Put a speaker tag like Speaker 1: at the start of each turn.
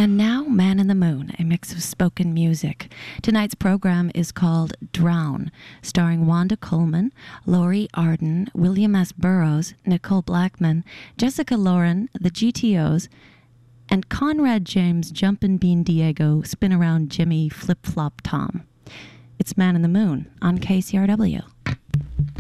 Speaker 1: And now, Man in the Moon, a mix of spoken music. Tonight's program is called Drown, starring Wanda Coleman, Laurie Arden, William S. Burroughs, Nicole Blackman, Jessica Lauren, the GTOs, and Conrad James Jumpin' Bean Diego, Spin Around Jimmy, Flip Flop Tom. It's Man in the Moon on KCRW.